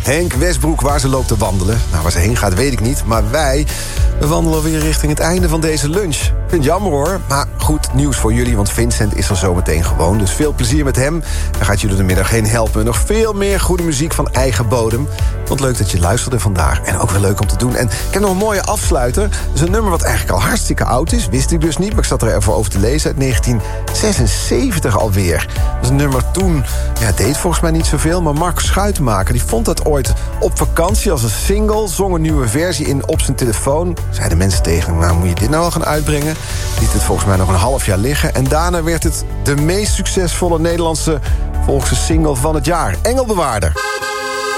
Henk Westbroek, waar ze loopt te wandelen. Nou, waar ze heen gaat, weet ik niet. Maar we wandelen weer richting het einde van deze lunch. Ik vind het jammer hoor, maar goed nieuws voor jullie... want Vincent is er zo meteen gewoon. Dus veel plezier met hem. Hij gaat jullie de middag heen helpen. Nog veel meer goede muziek van eigen bodem. Vond leuk dat je luisterde vandaag. En ook wel leuk om te doen. En ik heb nog een mooie afsluiter. Dat is een nummer wat eigenlijk al hartstikke oud is. Wist ik dus niet, maar ik zat er even over te lezen. Uit 1976 alweer. Dat is een nummer toen... Ja, deed volgens mij niet zoveel, maar Mark Schuitenmaker... die vond dat ooit op vakantie als een single... zong een nieuwe versie in op zijn telefoon. Zeiden mensen tegen hem, nou moet je dit nou al gaan uitbrengen? Liet het volgens mij nog een half jaar liggen. En daarna werd het de meest succesvolle Nederlandse volkssingle van het jaar. Engelbewaarder.